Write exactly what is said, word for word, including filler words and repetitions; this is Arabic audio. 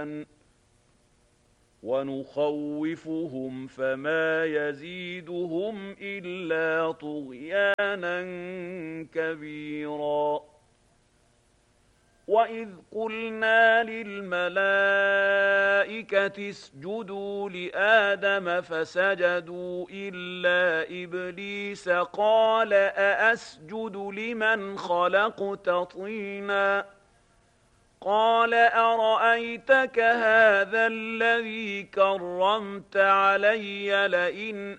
طغيان ونخوفهم فما يزيدهم إلا طغيانا كبيرا وإذ قلنا للملائكة اسجدوا لآدم فسجدوا إلا إبليس قال أأسجد لمن خلقت طينا قال أرأيتك هذا الذي كرمت علي لئن